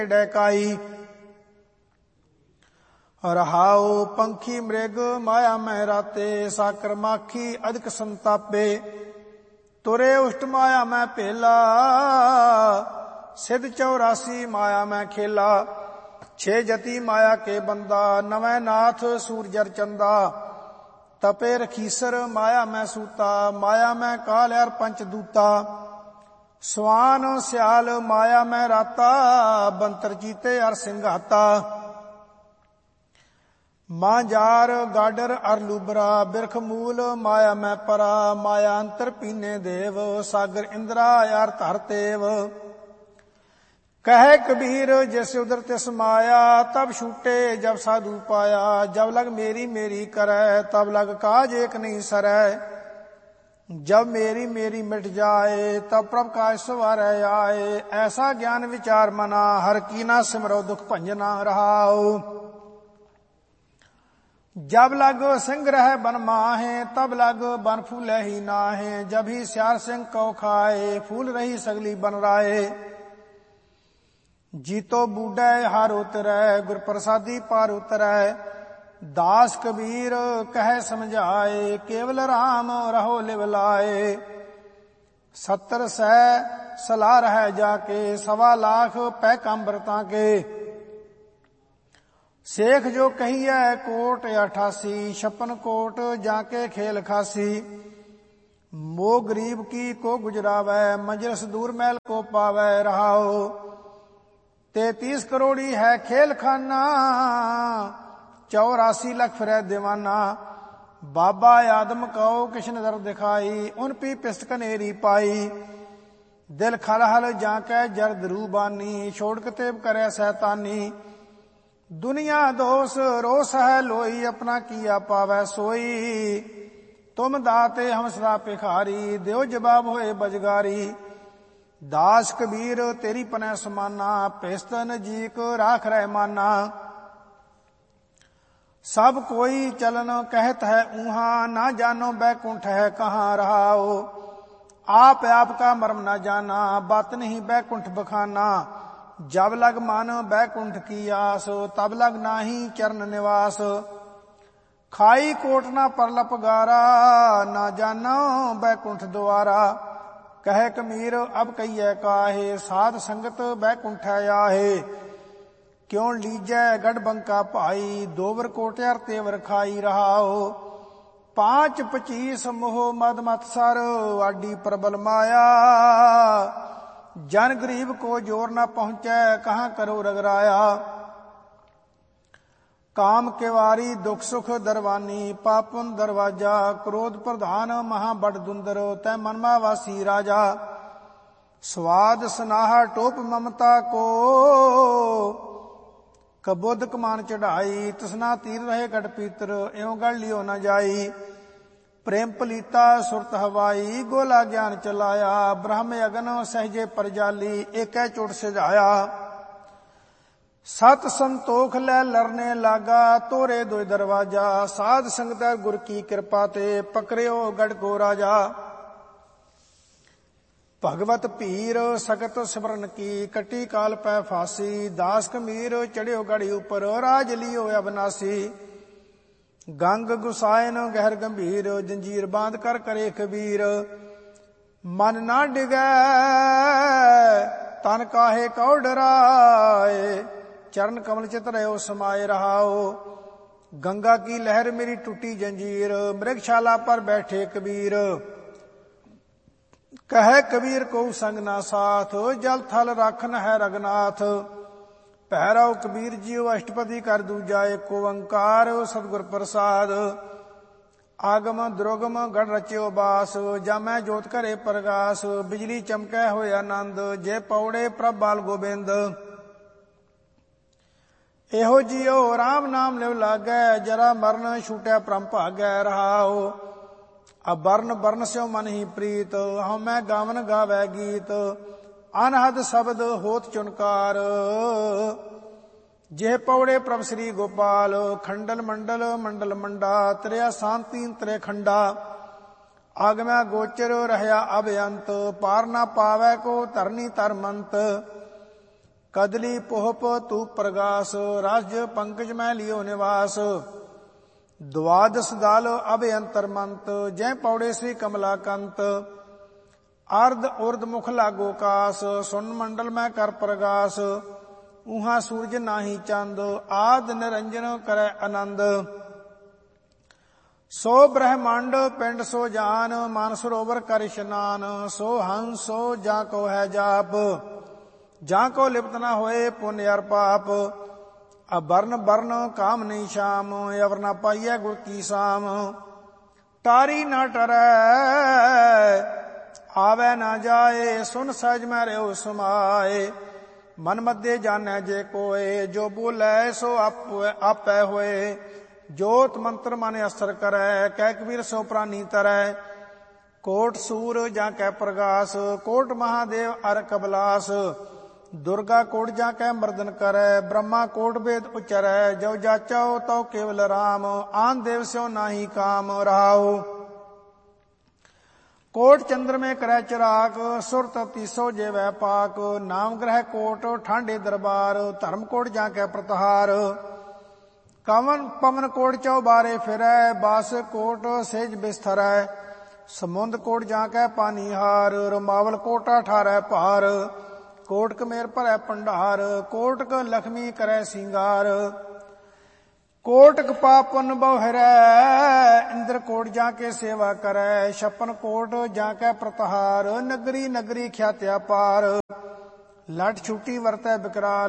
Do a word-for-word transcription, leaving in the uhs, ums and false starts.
डैकाई। रहाओ पंखी मृग माया में राते, साकर माखी अधिक संतापे। तुरे उष्ट माया में पेला, सिद्ध चौरासी माया में खेला। छे जति माया के बंदा, नवै नाथ सूरजर चंदा। तपे रखीसर माया में सूता, माया में काल अर पंचदूता। स्वान स्याल माया में राता, बंतर जीते अर सिंघाता। मांजार गाडर अर लूबरा, बिरख मूल माया में परा। माया अंतर पीने देव, सागर इंद्रा यार धरतेव। कहे कबीर जैसे उधर तिस माया, तब छूटे जब साधु पाया। जब लग मेरी मेरी करे, तब लग काज एक नहीं सरै। जब मेरी मेरी मिट जाए, तब प्रभ काज सवारै आए। ऐसा ज्ञान विचार मना, हर की ना सिमरो दुख भंजना रहाओ। जब लग सिंह रह बन माहे, तब लग बन फूले ही नाहे। जब ही स्यार सिंह कौ खाए, फूल रही सगली बन राए। जीतो बूढ़े हार उतरै, गुर प्रसादी पार उतरै। दास कबीर कह समझाए, केवल राम रहो लिवलाए। सत्तर सै सलाह रह जाके, सवा लाख पै कांबरता के। शेख जो कहिए कोट अठासी, छप्पन कोट जाके खेल खासी। मोह गरीब की को गुजरावै, मजरस दूर महल को पावै रहाओ। तैतीस करोड़ी है खेल खाना, चौरासी लख फिरै दीवाना। बाबा आदम कहो किशन दर दिखाई, उन पी पिस्त कनेरी पाई। दिल खलहल जाके जर्द रूबानी, छोड़ कतेब करे शैतानी। दुनिया दोष रोष है लोई, अपना किया पावै सोई। तुम दाते हम सदा भिखारी, देव जवाब होए बजगारी। दास कबीर तेरी पनै समाना, पेस्तन जीक राख रह माना। सब कोई चलन कहत है ऊहा, ना जानो बैकुंठ है कहाँ रहाओ। आप आपका मर्म न जाना, बात नहीं बैकुंठ बखाना। जब लग मानो बैकुंठ की आस, तब लग नाही चरण निवास। खाई कोटना परलप गारा, ना जानो बैकुंठ द्वारा। कहे कमीर अब कहिए काहे, साध संगत बैकुंठ आहे। क्यों लीजै गढ़ बंका भाई, दोवर कोट्यार तेवर खाई रहाओ। पांच पचीस मोह मद मत सर, आडी प्रबल माया। जन गरीब को जोर न पहुंचे, कहां करो रगराया। काम केवारी दुख सुख दरवानी, पापन दरवाजा। क्रोध प्रधान महा बड़ दुंदर, तै मनमा वासी राजा। स्वाद स्नाहा टोप ममता को, कबोध कमान चढ़ाई। तसना तीर रहे गढ़ पीतर, एवं गढ़ लियो न जाई। प्रेम पलीता सुरत हवाई, गोला ज्ञान चलाया। ब्रह्म अगन सहजे परजाली, एकै चोट सिजाया। सत संतोख लै लरने लागा, तोरे दो दरवाजा। साध संगत गुर की कृपा ते, पकड़ियो गढ़ को राजा। भगवत पीर सकत सिमरन की, कटी काल पै फांसी। दास कमीर चढ़ियो गढ़ ऊपर, राज लियो अविनाशी। गंग गुसायन गहर गंभीर, जंजीर बांध कर करे कबीर। मन ना डिगै तन काहे कौ डराए, चरण कमल चित रहो समाये रहाओ। गंगा की लहर मेरी टूटी जंजीर, मृगशाला पर बैठे कबीर। कहे कबीर को संग ना साथ, जल थल राखन है रघुनाथ। भैरव कबीर जीव अष्टपदी कर दूजा, एक ओंकार सतगुर प्रसाद। आगम द्रोगम गढ़ रच्यो बास, जामै जोत करे प्रगास। बिजली चमकै होए आनंद, जे पौड़े प्रभ बाल गोबिंद। एहो जियो राम नाम लिव लागै, जरा मरण छूटै परम भागै रहाओ। अब वर्ण वर्ण स्यो मन ही प्रीत, हमै गावन गावै गीत। अनहद शब्द होत चुनकार, जे पौड़े प्रभ श्री गोपाल। खंडल मंडल मंडल मंडा, त्रिया शांति त्रे खंडा। आगमै गोचर रहया अभयंत, पार ना पावै को धरनी तरमंत। कदली पोहप तू प्रगास, राज पंकज मैं लियो निवास। द्वादश दाल अभयंतर मंत, जय पौड़े श्री कमला कंत। अर्ध उर्द मुख लागो कास, सुन मंडल मैं कर प्रगास। ऊहा सूरज नाही चंद, आद निरंजन करे आनंद। सो ब्रह्मांड पिंड सो जान, मान सरोवर कर स्नान। सो हंस सो जाको है जाप, जाको लिप्त न होए पुण्य अर पाप। अवर्ण वर्ण काम नहीं शाम, अवर न पाइय गुर की साम। तारी न टरै आवे न जाए, सुन सहज मैं रहो समाए। मन मध्य जाने जे कोय, जो बोले सो आप आपै होए। जोत मंत्र मन असर करे, कै कबीर सो प्राणी तरै। कोट सूर जाकै प्रगास, कोट महादेव अर कबलास। दुर्गा कोट जाकै मर्दन करे, ब्रह्मा कोट वेद उचरै। जो जाचो तो केवल राम, आन देव स्यो नाही काम रहाओ। कोट चंद्र में करे चिराग, सुर तपति सो जे वै पाक। नाम ग्रह कोट ठांडे दरबार, धर्म कोट जाकै प्रतहार। कवन पवन कोट चौबारे फिरै, बास कोट सेज बिस्तरै। समुंद कोट जाकै पानीहार, रुमावल कोट अठारै भार। कोट कमेर भरै भंडार, कोटक लक्ष्मी करै सिंगार। कोटक पापन बहुरै, इंद्र कोट जाके सेवा करै। छप्पन कोट जाकै प्रतहार, नगरी नगरी ख्यात्या पार। लठ छुटी वरतै विकराल,